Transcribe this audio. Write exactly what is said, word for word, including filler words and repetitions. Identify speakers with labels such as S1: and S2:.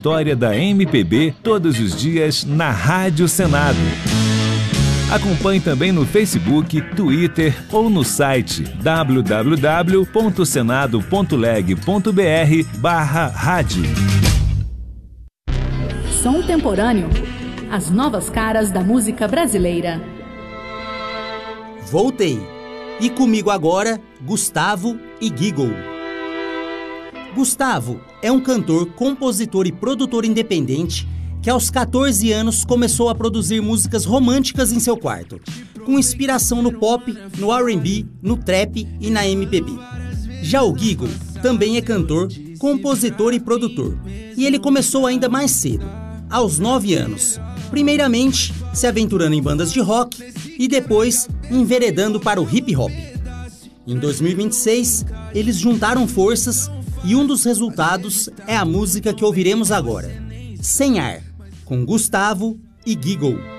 S1: História da M P B todos os dias na Rádio Senado. Acompanhe também no Facebook, Twitter ou no site w w w ponto senado ponto leg ponto b r barra rádio.
S2: Som Temporâneo. As novas caras da música brasileira.
S3: Voltei. E comigo agora, Gustavo e Giggle. Gustavo é um cantor, compositor e produtor independente que aos catorze anos começou a produzir músicas românticas em seu quarto, com inspiração no pop, no R and B, no trap e na M P B. Já o Giggle também é cantor, compositor e produtor, e ele começou ainda mais cedo, aos nove anos, primeiramente se aventurando em bandas de rock e depois enveredando para o hip hop. Em dois mil e vinte e seis, eles juntaram forças e um dos resultados é a música que ouviremos agora, Sem Ar, com Gustavo e Giggle.